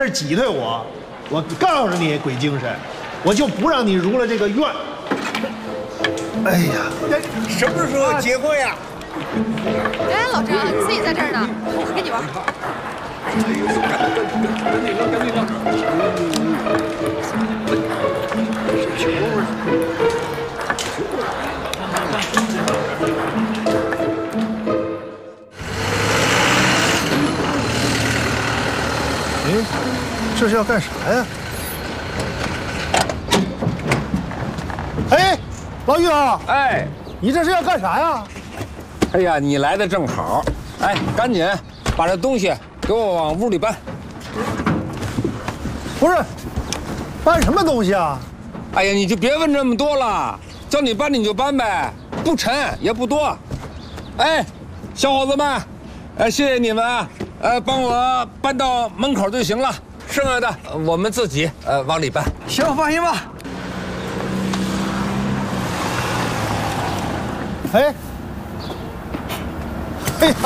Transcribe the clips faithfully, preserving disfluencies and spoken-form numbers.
挤兑我，我告诉你鬼精神，我就不让你入了这个院。哎呀， 什么时候结婚呀？ 哎，老张，你自己在这儿呢，我跟你玩。 哎，这是要干啥呀？哎，老于啊， 哎， 你这是要干啥呀？ 哎呀，你来的正好，哎，赶紧把这东西给我往屋里搬。 不是，搬什么东西啊？ 哎呀，你就别问这么多了，叫你搬你就搬呗，不沉也不多。哎，小伙子们，呃，谢谢你们啊，呃，帮我搬到门口就行了，剩下的我们自己呃往里搬。 行，放心吧。 哎，哎呀，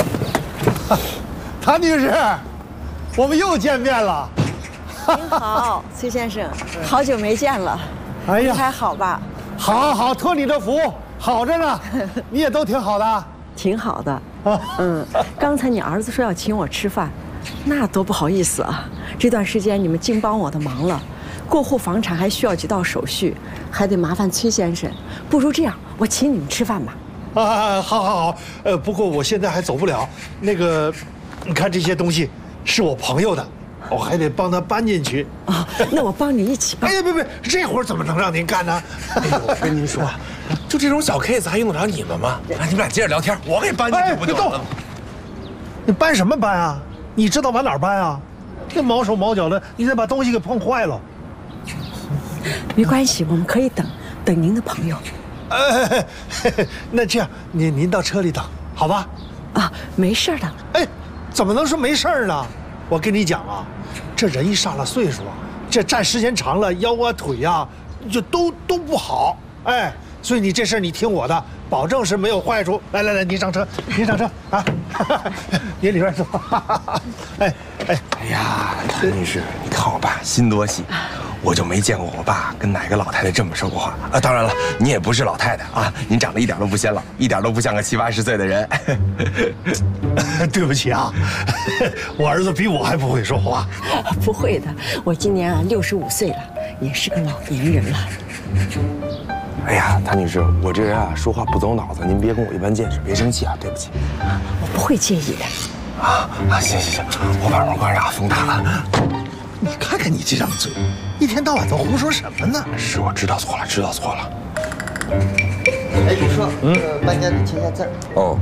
谭女士，我们又见面了。 您好，崔先生，好久没见了。 哎呀， 您还好吧？ 好，好，好，托你这福，好着呢。你也都挺好的。 挺好的。嗯，刚才你儿子说要请我吃饭，那多不好意思啊。这段时间你们净帮我的忙了，过户房产还需要几道手续，还得麻烦崔先生。不如这样，我请你们吃饭吧。 啊，好，好，好。呃，不过我现在还走不了。那个，你看这些东西是我朋友的。我还得帮他搬进去啊，那我帮你一起搬。 哎呀，别别，这活怎么能让您干呢？ 哎呦，我跟您说，就这种小 case 还用得着你们吗？让你们俩接着聊天，我给搬进去不就完了吗？ 你搬什么搬啊？你知道往哪儿搬啊？这毛手毛脚的，你得把东西给碰坏了。 没关系，我们可以等等您的朋友。 呃，那这样，您您到车里等，好吧？ 啊，没事的。 哎，怎么能说没事呢？我跟你讲啊，这人一上了岁数啊，这站时间长了，腰啊腿呀，就都都不好。哎，所以你这事儿你听我的，保证是没有坏处。来来来，您上车，您上车啊，您里边坐。哎哎哎呀，谭女士，你看我爸心多细，我就没见过我爸跟哪个老太太这么说过话啊。当然了，你也不是老太太啊，您长得一点都不显老，一点都不像个七八十岁的人。 对不起啊，我儿子比我还不会说话。 不会的，我今年啊六十五岁了，也是个老年人了。 哎呀，谭女士，我这人啊说话不走脑子，您别跟我一般见识，别生气啊，对不起。 我不会介意的。 啊啊，行行行，我把门关上，风大了。 你看看你这张嘴，一天到晚都胡说什么呢？ 是我知道错了，知道错了。 哎，你说，嗯，搬家得签下字。 哦。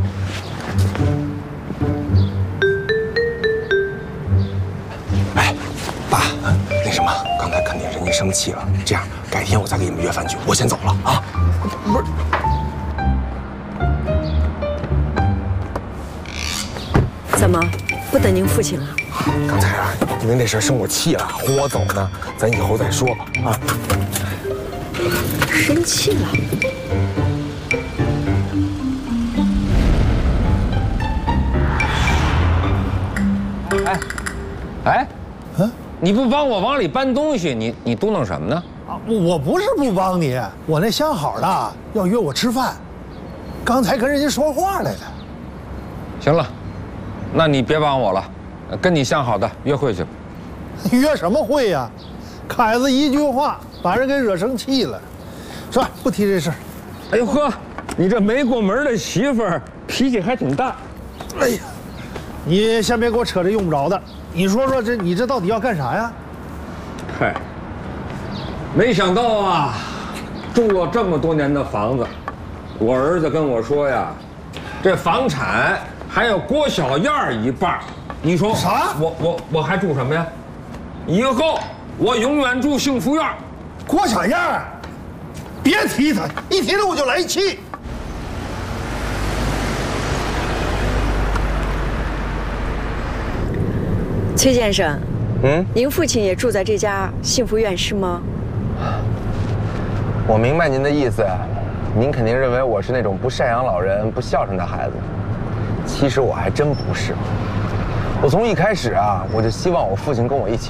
哎，爸，那什么，刚才肯定人家生气了，这样改天我再给你们约饭局，我先走了啊。不是。 怎么，不等您父亲了？ 刚才啊，因为那事儿生我气了，哄我走呢，咱以后再说吧啊。 生气了？ 哎，哎，嗯，你不帮我往里搬东西，你你嘟囔什么呢？ 啊，我不是不帮你，我那相好的要约我吃饭，刚才跟人家说话来了。 行了，那你别帮我了，跟你相好的约会去吧。 约什么会呀？凯子一句话把人给惹生气了。算了，不提这事儿。 哎呦呵，你这没过门的媳妇儿脾气还挺大。 哎呀，你先别给我扯这用不着的。你说说这，你这到底要干啥呀？ 嗨，没想到啊，住了这么多年的房子，我儿子跟我说呀，这房产还有郭小燕一半。你说啥？ 我我我还住什么呀？以后我永远住幸福院。 郭小燕，别提她，一提她我就来气。 崔先生， 嗯， 您父亲也住在这家幸福院是吗？ 我明白您的意思，您肯定认为我是那种不赡养老人、不孝顺的孩子。其实我还真不是。 我从一开始啊，我就希望我父亲跟我一起